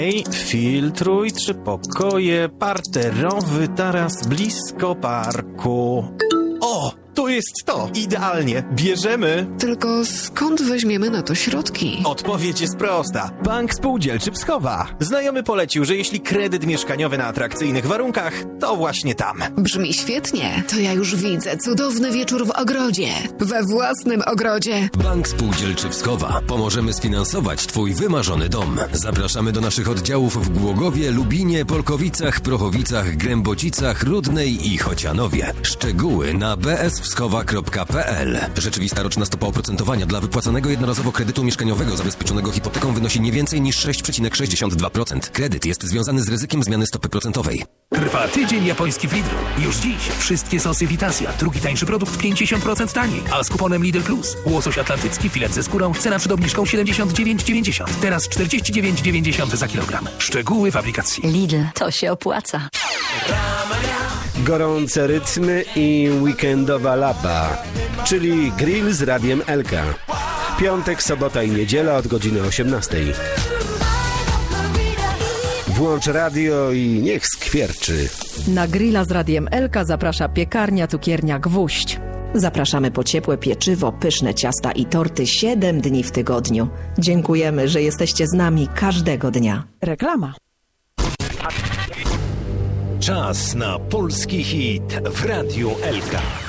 Filtruj 3 pokoje, parterowy taras blisko parku. O! To jest to! Idealnie! Bierzemy! Tylko skąd weźmiemy na to środki? Odpowiedź jest prosta. Bank Spółdzielczy Wschowa. Znajomy polecił, że jeśli kredyt mieszkaniowy na atrakcyjnych warunkach, to właśnie tam. Brzmi świetnie. To ja już widzę cudowny wieczór w ogrodzie. We własnym ogrodzie. Bank Spółdzielczy Wschowa. Pomożemy sfinansować Twój wymarzony dom. Zapraszamy do naszych oddziałów w Głogowie, Lubinie, Polkowicach, Prochowicach, Grębocicach, Rudnej i Chocianowie. Szczegóły na bswschowa.pl. Rzeczywista roczna stopa oprocentowania dla wypłacanego jednorazowo kredytu mieszkaniowego zabezpieczonego hipoteką wynosi nie więcej niż 6,62%. Kredyt jest związany z ryzykiem zmiany stopy procentowej. Trwa tydzień japoński w Lidlu. Już dziś wszystkie sosy Vitasia. Drugi tańszy produkt 50% taniej. A z kuponem Lidl Plus. Łosoś atlantycki, filet ze skórą. Cena przed obniżką 79,90. Teraz 49,90 za kilogram. Szczegóły w aplikacji. Lidl, to się opłaca. Gorące rytmy i weekendowa laba, czyli grill z Radiem Elka. Piątek, sobota i niedziela od godziny 18. Włącz radio i niech skwierczy. Na grilla z Radiem Elka zaprasza piekarnia, cukiernia Gwóźdź. Zapraszamy po ciepłe pieczywo, pyszne ciasta i torty 7 dni w tygodniu. Dziękujemy, że jesteście z nami każdego dnia. Reklama. Czas na polski hit w Radiu Elka.